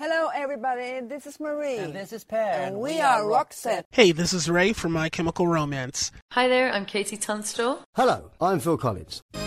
Hello, everybody. This is Marie. And this is Per. And we are Roxette. Hey, this is Ray from My Chemical Romance. Hi there, I'm Katie Tunstall. Hello, I'm Phil Collins.